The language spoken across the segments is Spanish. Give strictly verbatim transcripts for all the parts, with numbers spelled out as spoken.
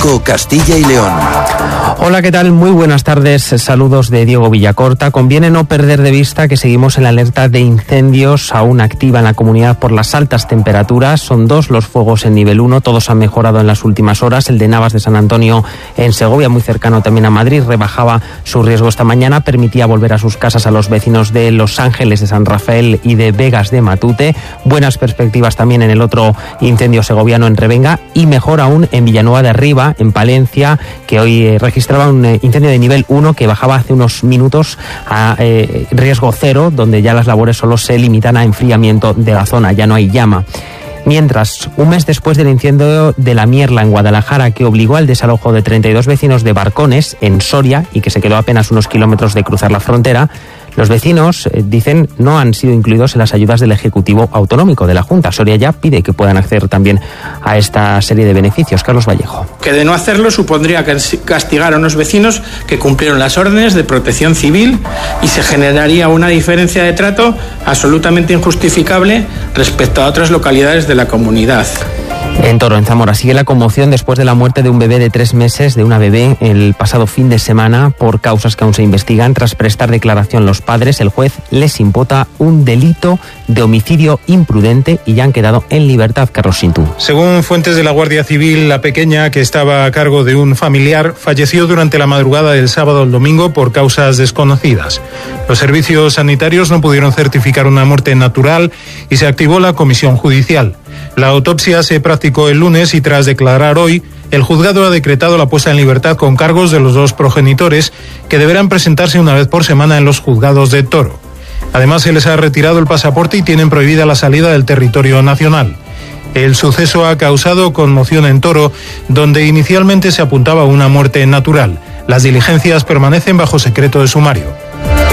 veinticinco Castilla y León. Hola, ¿qué tal? Muy buenas tardes. Saludos de Diego Villacorta. Conviene no perder de vista que seguimos en la alerta de incendios aún activa en la comunidad por las altas temperaturas. Son dos los fuegos en nivel uno. Todos han mejorado en las últimas horas. El de Navas de San Antonio en Segovia, muy cercano también a Madrid, rebajaba su riesgo esta mañana. Permitía volver a sus casas a los vecinos de Los Ángeles de San Rafael y de Vegas de Matute. Buenas perspectivas también en el otro incendio segoviano en Revenga y mejor aún en Villanueva de Arriba, en Palencia, que hoy eh, registraba un eh, incendio de nivel uno que bajaba hace unos minutos a eh, riesgo cero, donde ya las labores solo se limitan a enfriamiento de la zona, ya no hay llama. Mientras, un mes después del incendio de La Mierla en Guadalajara, que obligó al desalojo de treinta y dos vecinos de Barcones, en Soria, y que se quedó a apenas unos kilómetros de cruzar la frontera, los vecinos, eh, dicen, no han sido incluidos en las ayudas del Ejecutivo Autonómico de la Junta. Soria ya pide que puedan acceder también a esta serie de beneficios. Carlos Vallejo. Que de no hacerlo supondría castigar a unos vecinos que cumplieron las órdenes de protección civil y se generaría una diferencia de trato absolutamente injustificable respecto a otras localidades de la comunidad. En Toro, en Zamora, sigue la conmoción después de la muerte de un bebé de tres meses, de una bebé, el pasado fin de semana, por causas que aún se investigan. Tras prestar declaración los padres, el juez les imputa un delito de homicidio imprudente y ya han quedado en libertad. Carlos Sintú. Según fuentes de la Guardia Civil, la pequeña, que estaba a cargo de un familiar, falleció durante la madrugada del sábado al domingo por causas desconocidas. Los servicios sanitarios no pudieron certificar una muerte natural y se activó la comisión judicial. La autopsia se practicó el lunes y tras declarar hoy, el juzgado ha decretado la puesta en libertad con cargos de los dos progenitores que deberán presentarse una vez por semana en los juzgados de Toro. Además, se les ha retirado el pasaporte y tienen prohibida la salida del territorio nacional. El suceso ha causado conmoción en Toro, donde inicialmente se apuntaba a una muerte natural. Las diligencias permanecen bajo secreto de sumario.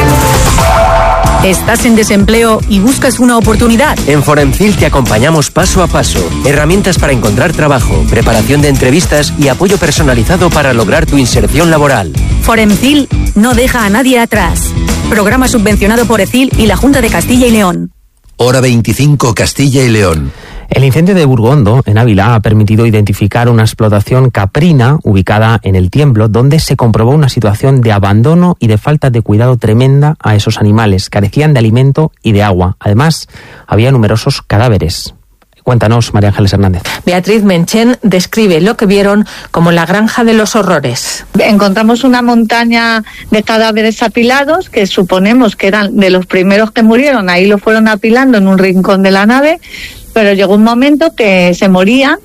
¿Estás en desempleo y buscas una oportunidad? En Foremcil te acompañamos paso a paso. Herramientas para encontrar trabajo, preparación de entrevistas y apoyo personalizado para lograr tu inserción laboral. Foremcil no deja a nadie atrás. Programa subvencionado por ECIL y la Junta de Castilla y León. Hora veinticinco Castilla y León. El incendio de Burgondo, en Ávila, ha permitido identificar una explotación caprina ubicada en el Tiemblo, donde se comprobó una situación de abandono y de falta de cuidado tremenda a esos animales. Carecían de alimento y de agua. Además, había numerosos cadáveres. Cuéntanos, María Ángeles Hernández. Beatriz Menchen describe lo que vieron como la granja de los horrores. Encontramos una montaña de cadáveres apilados, que suponemos que eran de los primeros que murieron. Ahí lo fueron apilando en un rincón de la nave, pero llegó un momento que se morían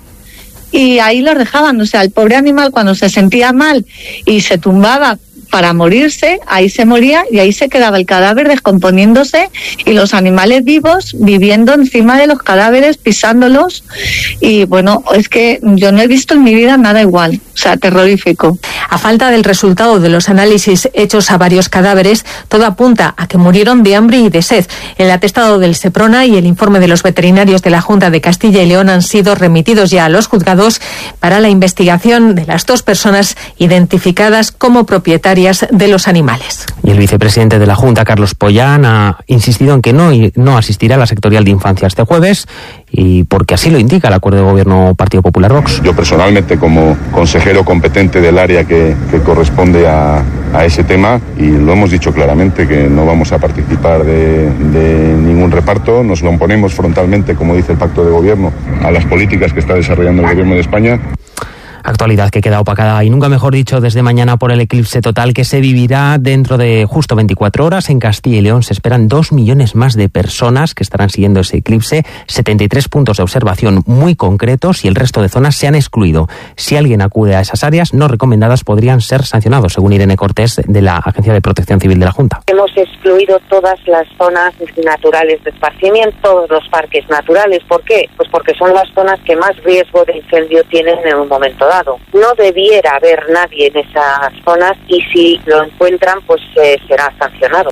y ahí los dejaban. O sea, el pobre animal, cuando se sentía mal y se tumbaba para morirse, ahí se moría y ahí se quedaba el cadáver descomponiéndose y los animales vivos viviendo encima de los cadáveres, pisándolos. Y bueno, es que yo no he visto en mi vida nada igual, o sea, terrorífico. A falta del resultado de los análisis hechos a varios cadáveres, todo apunta a que murieron de hambre y de sed. El atestado del Seprona y el informe de los veterinarios de la Junta de Castilla y León han sido remitidos ya a los juzgados para la investigación de las dos personas identificadas como propietarias de los animales. Y el vicepresidente de la Junta, Carlos Pollán, ha insistido en que no, no asistirá a la sectorial de infancia este jueves, y porque así lo indica el acuerdo de gobierno Partido Popular Vox. Yo personalmente, como consejero competente del área que, que corresponde a, a ese tema, y lo hemos dicho claramente, que no vamos a participar de, de ningún reparto, nos lo oponemos frontalmente, como dice el pacto de gobierno, a las políticas que está desarrollando el gobierno de España. Actualidad que queda opacada y nunca mejor dicho desde mañana por el eclipse total que se vivirá dentro de justo veinticuatro horas. En Castilla y León se esperan dos millones más de personas que estarán siguiendo ese eclipse, setenta y tres puntos de observación muy concretos y el resto de zonas se han excluido. Si alguien acude a esas áreas no recomendadas podrían ser sancionados, según Irene Cortés de la Agencia de Protección Civil de la Junta. Hemos excluido todas las zonas naturales de esparcimiento, todos los parques naturales. ¿Por qué? Pues porque son las zonas que más riesgo de incendio tienen en un momento dado. No debiera haber nadie en esas zonas y si lo encuentran, pues eh, será sancionado.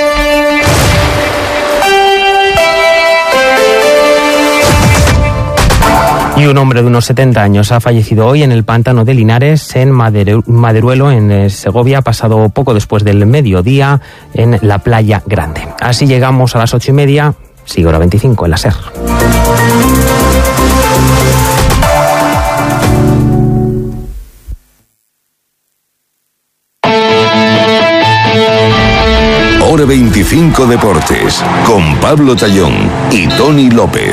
Y un hombre de unos setenta años ha fallecido hoy en el pantano de Linares, en Maderuelo, en Segovia, pasado poco después del mediodía en la Playa Grande. Así llegamos a las ocho y media, sigue hora veinticinco en la SER. veinticinco Deportes, con Pablo Tallón y Tony López.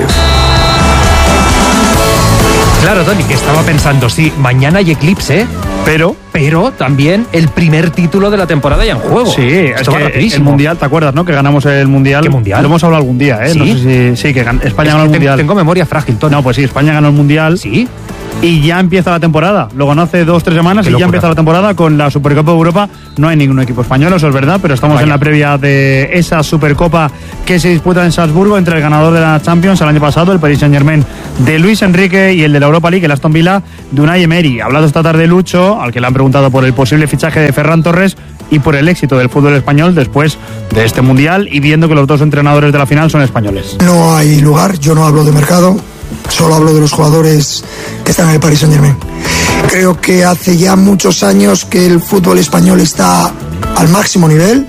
Claro, Tony, que estaba pensando, sí, mañana hay eclipse, pero, pero también el primer título de la temporada ya en juego. Sí, esto es va que rapidísimo. el Mundial, ¿te acuerdas, no? Que ganamos el Mundial. ¿Qué Mundial? Lo hemos hablado algún día, ¿eh? ¿Sí? No sé si, sí, que gan- España Es ganó que el te- Mundial. Tengo memoria frágil, Tony. No, pues sí, España ganó el Mundial. Sí. Y ya empieza la temporada. Lo ganó hace dos, tres semanas Qué y ya locura. empieza la temporada con la Supercopa de Europa. No hay ningún equipo español, eso es verdad, pero estamos Vaya. en la previa de esa Supercopa que se disputa en Salzburgo entre el ganador de la Champions el año pasado, el Paris Saint-Germain de Luis Enrique, y el de la Europa League, el Aston Villa de Unai Emery. Ha hablado esta tarde Lucho, al que le han preguntado por el posible fichaje de Ferran Torres y por el éxito del fútbol español después de este Mundial, y viendo que los dos entrenadores de la final son españoles. No hay lugar, yo no hablo de mercado, solo hablo de los jugadores que están en el Paris Saint-Germain. Creo que hace ya muchos años que el fútbol español está al máximo nivel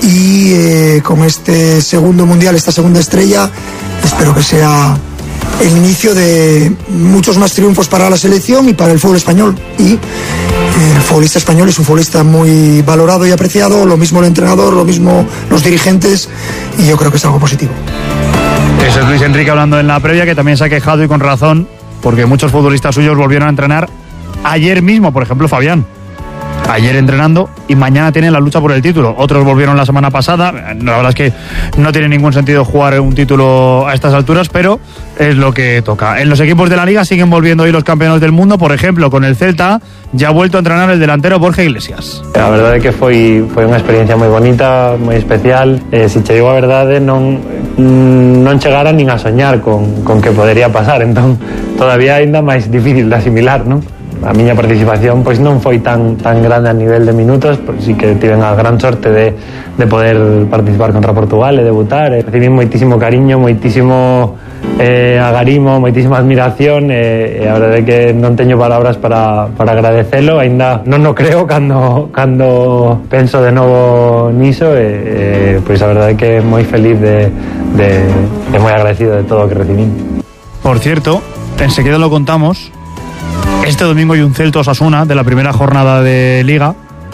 y eh, con este segundo mundial, esta segunda estrella, espero que sea el inicio de muchos más triunfos para la selección y para el fútbol español. Y eh, el futbolista español es un futbolista muy valorado y apreciado, lo mismo el entrenador, lo mismo los dirigentes, y yo creo que es algo positivo. Eso es Luis Enrique hablando en la previa, que también se ha quejado, y con razón, porque muchos futbolistas suyos volvieron a entrenar ayer mismo, por ejemplo Fabián. Ayer entrenando y mañana tienen la lucha por el título. Otros volvieron la semana pasada. La verdad es que no tiene ningún sentido jugar un título a estas alturas, pero es lo que toca. En los equipos de la Liga siguen volviendo hoy los campeones del mundo. Por ejemplo, con el Celta ya ha vuelto a entrenar el delantero Borja Iglesias. A verdade é que foi, foi unha experiencia moi bonita, moi especial. Eh, se che digo a verdade, non, non chegara nin a soñar con, con que podería pasar. Entón, todavía ainda máis difícil de asimilar, non? A miña participación pois non foi tan tan grande a nivel de minutos, pero sí que tiven a gran sorte de, de poder participar contra Portugal e debutar. E recibí moitísimo cariño, moitísimo eh, agarimo, moitísima admiración, e, e a verdade é que non teño palabras para, para agradecelo. Ainda non o creo cando, cando penso de novo niso, e, e pois a verdade é que moi feliz de, de, e moi agradecido de todo o que recibí. Por cierto, enseguida lo contamos. Este domingo hay un Celta Osasuna de la primera jornada de Liga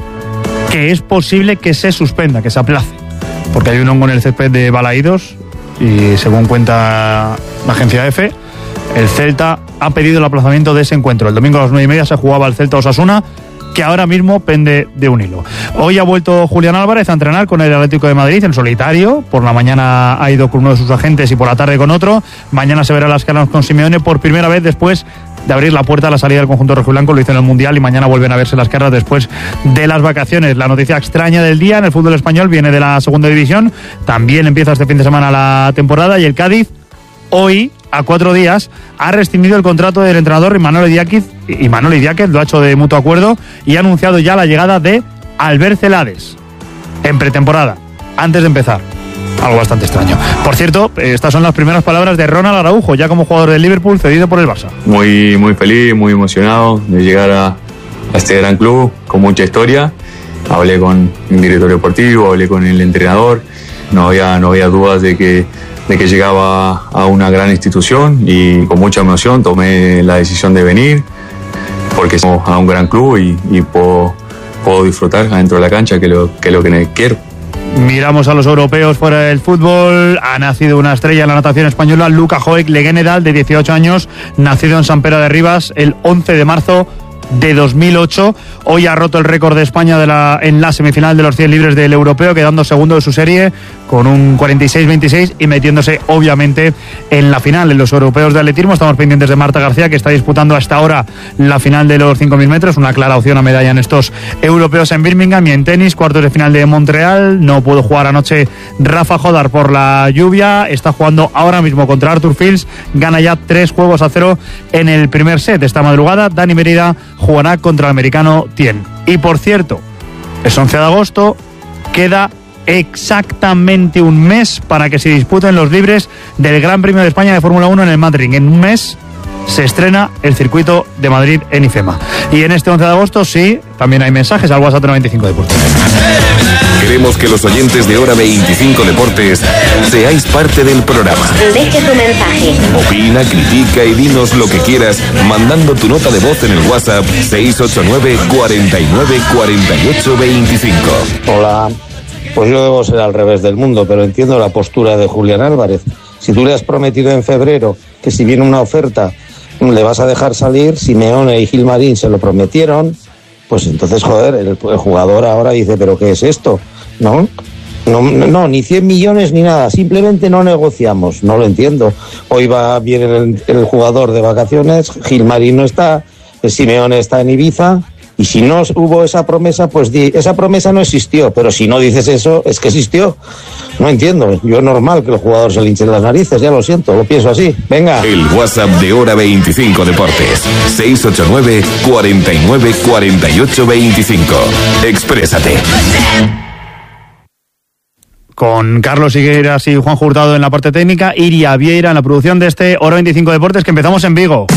que es posible que se suspenda, que se aplace, porque hay un hongo en el césped de Balaídos y, según cuenta la agencia EFE, el Celta ha pedido el aplazamiento de ese encuentro. El domingo a las nueve y media se jugaba el Celta Osasuna, que ahora mismo pende de un hilo. Hoy ha vuelto Julián Álvarez a entrenar con el Atlético de Madrid en solitario. Por la mañana ha ido con uno de sus agentes y por la tarde con otro. Mañana se verá las caras con Simeone por primera vez después de abrir la puerta a la salida del conjunto rojiblanco. Lo hizo en el Mundial y mañana vuelven a verse las caras después de las vacaciones. La noticia extraña del día en el fútbol español viene de la segunda división. También empieza este fin de semana la temporada y el Cádiz hoy, a cuatro días, ha rescindido el contrato del entrenador Imanol Idiáquez, Imanol Idiáquez lo ha hecho de mutuo acuerdo y ha anunciado ya la llegada de Albert Celades en pretemporada, antes de empezar. Algo bastante extraño. Por cierto, estas son las primeras palabras de Ronald Araujo, ya como jugador del Liverpool, cedido por el Barça. Muy, muy feliz, muy emocionado de llegar a, a este gran club con mucha historia. Hablé con el director deportivo, hablé con el entrenador. No había, no había dudas de que, de que llegaba a una gran institución y con mucha emoción tomé la decisión de venir porque somos a un gran club y, y puedo, puedo disfrutar adentro de la cancha, que, lo, que es lo que quiero. Miramos a los europeos fuera del fútbol. Ha nacido una estrella en la natación española, Luca Joek Leguenedal, de dieciocho años, nacido en San Pera de Ribas el once de marzo de dos mil ocho. Hoy ha roto el récord de España de la, en la semifinal de los cien libres del europeo, quedando segundo de su serie con un cuarenta y seis veintiséis y metiéndose obviamente en la final. En los europeos de atletismo estamos pendientes de Marta García, que está disputando hasta ahora la final de los cinco mil metros, una clara opción a medalla en estos europeos en Birmingham. Y en tenis, cuartos de final de Montreal, no pudo jugar anoche Rafa Jodar por la lluvia, está jugando ahora mismo contra Arthur Fields, gana ya tres juegos a cero en el primer set. Esta madrugada Dani Merida jugará contra el americano Tien. Y por cierto, es once de agosto, queda exactamente un mes para que se disputen los libres del Gran Premio de España de Fórmula uno en el Madrid. En un mes se estrena el circuito de Madrid en IFEMA. Y en este once de agosto, sí, también hay mensajes al WhatsApp noventa y cinco Deportes. Queremos que los oyentes de Hora veinticinco Deportes seáis parte del programa. Deje tu mensaje. Opina, critica y dinos lo que quieras mandando tu nota de voz en el WhatsApp seis ocho nueve, cuarenta y nueve, cuarenta y ocho veinticinco. Hola, Pues yo debo ser al revés del mundo, pero entiendo la postura de Julián Álvarez. Si tú le has prometido en febrero que si viene una oferta le vas a dejar salir, Simeone y Gilmarín se lo prometieron, pues entonces, joder, el, el jugador ahora dice, ¿pero qué es esto? ¿No? No, no, ni cien millones ni nada, simplemente no negociamos, no lo entiendo. Hoy va bien el, el jugador de vacaciones, Gilmarín no está, el Simeone está en Ibiza, y si no hubo esa promesa, pues di, esa promesa no existió, pero si no dices eso, es que existió. No entiendo, yo es normal que el jugador se le hinchen las narices, ya lo siento, lo pienso así. Venga. El WhatsApp de Hora veinticinco Deportes, seis ocho nueve, cuatro nueve, cuatro ocho dos cinco. Exprésate. Con Carlos Higueras y Juan Hurtado en la parte técnica, Iria Vieira en la producción de este Hora veinticinco Deportes, que empezamos en Vigo.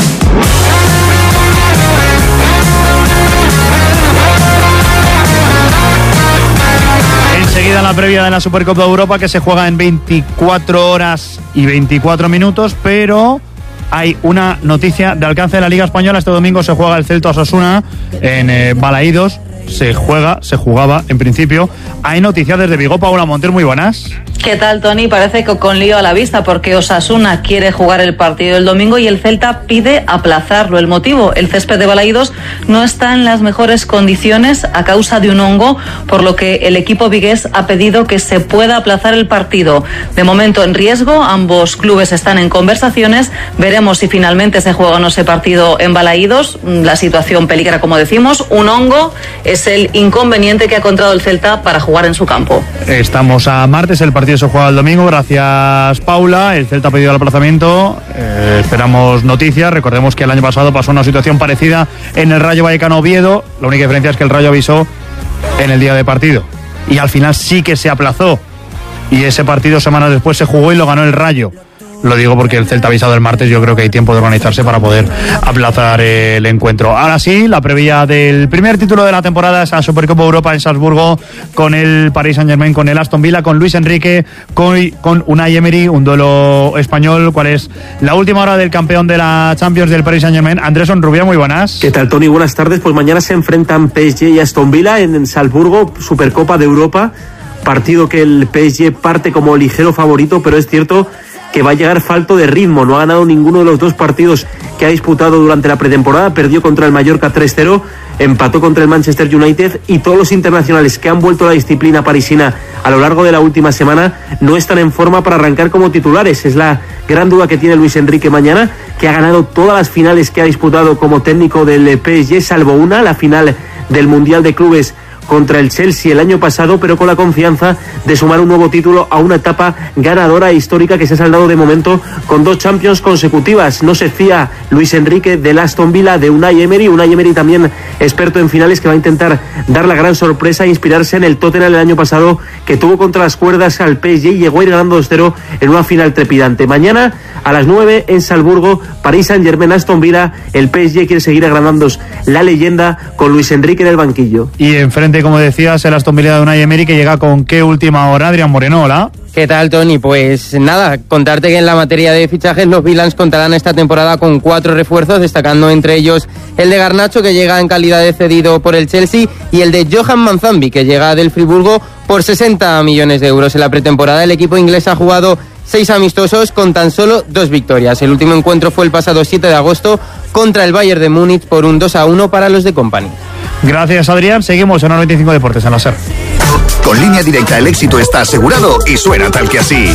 Enseguida la previa de la Supercopa de Europa, que se juega en veinticuatro horas y veinticuatro minutos, pero hay una noticia de alcance de la Liga Española. Este domingo se juega el Celta Osasuna en eh, Balaídos. Se juega, se jugaba en principio. Hay noticias desde Vigo. Paula Monter, muy buenas. ¿Qué tal, Tony? Parece que con lío a la vista, porque Osasuna quiere jugar el partido el domingo y el Celta pide aplazarlo. El motivo, el césped de Balaídos no está en las mejores condiciones a causa de un hongo, por lo que el equipo vigués ha pedido que se pueda aplazar el partido. De momento en riesgo, ambos clubes están en conversaciones. Veremos si finalmente se juega o no ese partido en Balaídos. La situación peligra, como decimos. Un hongo es el inconveniente que ha encontrado el Celta para jugar en su campo. Estamos a martes, el partido se juega el domingo. Gracias, Paula. El Celta ha pedido el aplazamiento. Eh, esperamos noticias. Recordemos que el año pasado pasó una situación parecida en el Rayo Vallecano Oviedo. La única diferencia es que el Rayo avisó en el día de partido y al final sí que se aplazó, y ese partido semanas después se jugó y lo ganó el Rayo. Lo digo porque el Celta ha avisado el martes. Yo creo que hay tiempo de organizarse para poder aplazar el encuentro. Ahora sí, la previa del primer título de la temporada, esa Supercopa Europa en Salzburgo, con el Paris Saint-Germain, con el Aston Villa, con Luis Enrique, con, con Unai Emery, un duelo español. ¿Cuál es la última hora del campeón de la Champions del Paris Saint-Germain? Andrés Onrubia, muy buenas. ¿Qué tal, Tony? Buenas tardes. Pues mañana se enfrentan P S G y Aston Villa en Salzburgo, Supercopa de Europa. Partido que el P S G parte como ligero favorito, pero es cierto que va a llegar falto de ritmo. No ha ganado ninguno de los dos partidos que ha disputado durante la pretemporada. Perdió contra el Mallorca tres cero, empató contra el Manchester United, y todos los internacionales que han vuelto a la disciplina parisina a lo largo de la última semana no están en forma para arrancar como titulares. Es la gran duda que tiene Luis Enrique mañana, que ha ganado todas las finales que ha disputado como técnico del P S G, salvo una, la final del Mundial de Clubes contra el Chelsea el año pasado, pero con la confianza de sumar un nuevo título a una etapa ganadora e histórica que se ha saldado de momento con dos Champions consecutivas. No se fía Luis Enrique del Aston Villa, de Unai Emery. Unai Emery, también experto en finales, que va a intentar dar la gran sorpresa e inspirarse en el Tottenham el año pasado, que tuvo contra las cuerdas al P S G y llegó a ir ganando dos cero en una final trepidante. Mañana a las nueve en Salzburgo, Paris Saint-Germain, Aston Villa. El P S G quiere seguir agrandando la leyenda con Luis Enrique en el banquillo. Y enfrente, como decías, el Aston Villa de Unai Emery, que llega con qué última hora. Adrián Moreno, hola. ¿Qué tal, Tony? Pues nada, contarte que en la materia de fichajes los Villans contarán esta temporada con cuatro refuerzos, destacando entre ellos el de Garnacho, que llega en calidad de cedido por el Chelsea, y el de Johan Manzambi, que llega del Friburgo por sesenta millones de euros. En la pretemporada el equipo inglés ha jugado seis amistosos con tan solo dos victorias. El último encuentro fue el pasado siete de agosto contra el Bayern de Múnich por un dos a uno para los de Company. Gracias, Adrián. Seguimos en noventa y cinco Deportes en la SER. Con Línea Directa el éxito está asegurado y suena tal que así.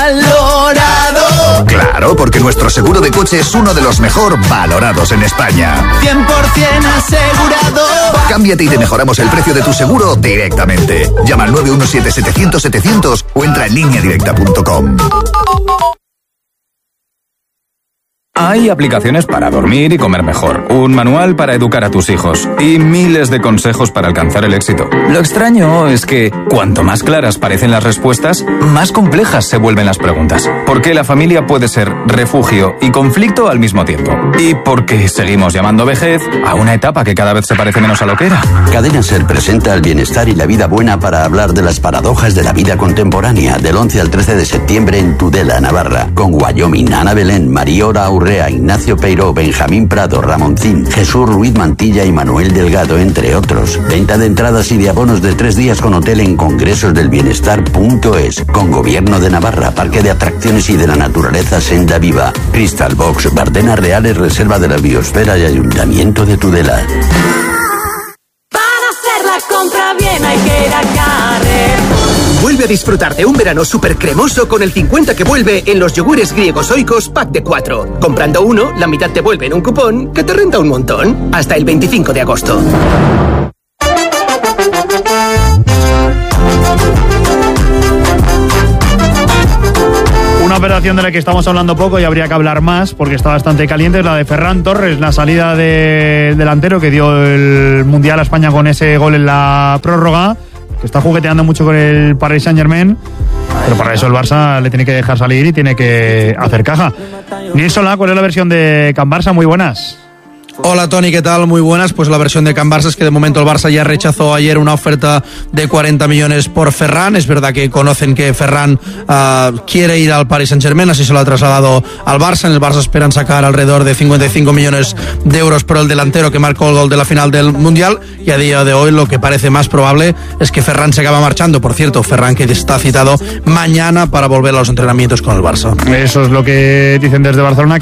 ¡Valorado! Claro, porque nuestro seguro de coche es uno de los mejor valorados en España. cien por ciento asegurado. Cámbiate y te mejoramos el precio de tu seguro directamente. Llama al nueve uno siete, setecientos, setecientos o entra en línea directa punto com. Hay aplicaciones para dormir y comer mejor, un manual para educar a tus hijos y miles de consejos para alcanzar el éxito. Lo extraño es que cuanto más claras parecen las respuestas, más complejas se vuelven las preguntas. ¿Por qué la familia puede ser refugio y conflicto al mismo tiempo? ¿Y por qué seguimos llamando vejez a una etapa que cada vez se parece menos a lo que era? Cadena SER presenta el bienestar y la vida buena para hablar de las paradojas de la vida contemporánea, del once al trece de septiembre en Tudela, Navarra, con Wyoming, Ana Belén, Mariora Aurre Urrea, Ignacio Peiró, Benjamín Prado, Ramoncín, Jesús Ruiz Mantilla y Manuel Delgado, entre otros. Venta de entradas y de abonos de tres días con hotel en congresosdelbienestar punto es. Con Gobierno de Navarra, Parque de Atracciones y de la Naturaleza Senda Viva. Crystal Box, Bardenas Reales, Reserva de la Biosfera y Ayuntamiento de Tudela. Para hacer la compra bien hay que ir a Carrefour. Vuelve a disfrutar de un verano súper cremoso con el cincuenta que vuelve en los yogures griegos oikos pack de cuatro. Comprando uno, la mitad te vuelve en un cupón que te renta un montón. Hasta el veinticinco de agosto. Una operación de la que estamos hablando poco y habría que hablar más porque está bastante caliente es la de Ferran Torres, la salida del delantero que dio el Mundial a España con ese gol en la prórroga, que está jugueteando mucho con el Paris Saint-Germain, pero para eso el Barça le tiene que dejar salir y tiene que hacer caja. Nilsola, ¿cuál es la versión de Can Barça? Muy buenas. Hola Tony, ¿qué tal? Muy buenas. Pues la versión de Can Barça es que de momento el Barça ya rechazó ayer una oferta de cuarenta millones por Ferran. Es verdad que conocen que Ferran uh, quiere ir al Paris Saint-Germain, así se lo ha trasladado al Barça. En el Barça esperan sacar alrededor de cincuenta y cinco millones de euros por el delantero que marcó el gol de la final del Mundial, y a día de hoy lo que parece más probable es que Ferran se acaba marchando. Por cierto, Ferran que está citado mañana para volver a los entrenamientos con el Barça. Eso es lo que dicen desde Barcelona.